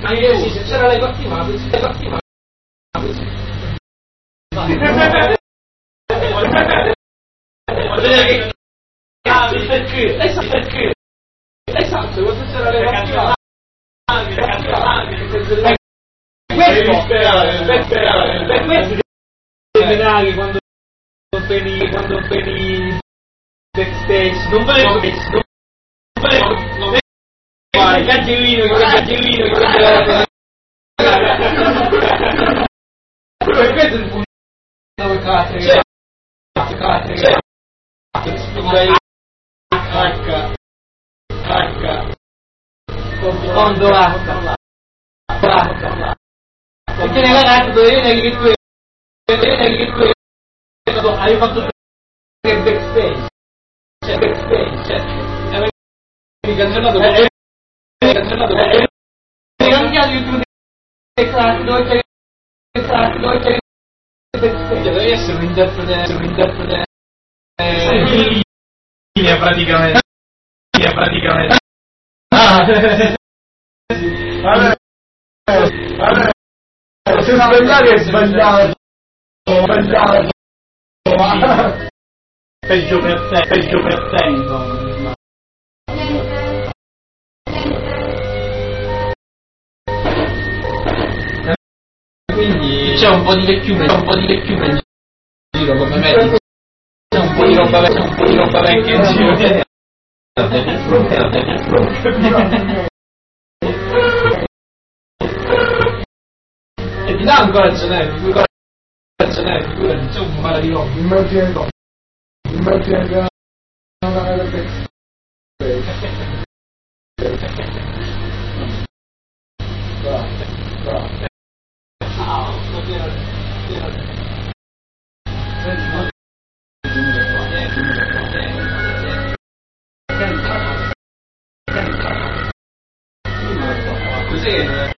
anche sì, se c'era lei partiva, perché esatto, quando c'era lei partiva per questo criminali quando veni backstage non volevo il cancerino per questo il punto carattere fondo l'acqua perché nella ragazza dovevi vedere che tu hai fatto backstage mi cancellato devi essere un interprete linea praticamente vabbè se sbagliare è sbagliato peggio per te insomma. Quindi c'è un po' di vecchiume in giro come me, c'è un po' di roba vecchia in giro. E ti dà ancora ce n'è, c'è un mare di roba. Immagina che così